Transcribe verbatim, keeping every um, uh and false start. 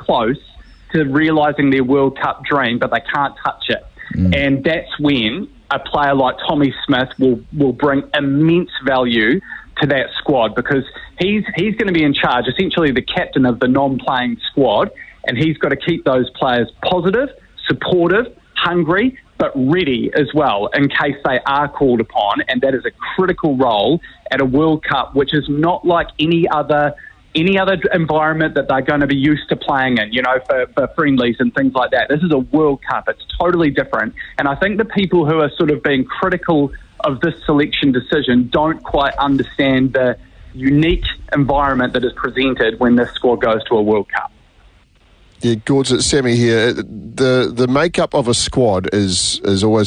close to realising their World Cup dream, but they can't touch it. Mm. And that's when a player like Tommy Smith will, will bring immense value to that squad, because he's he's going to be in charge, essentially the captain of the non-playing squad, and he's got to keep those players positive, supportive, hungry, but ready as well in case they are called upon. And that is a critical role at a World Cup, which is not like any other any other environment that they're going to be used to playing in, you know, for, for friendlies and things like that. This is a World Cup. It's totally different. And I think the people who are sort of being critical of this selection decision don't quite understand the unique environment that is presented when this squad goes to a World Cup. Yeah, Gord's, it's Sammy here. The the makeup of a squad is is always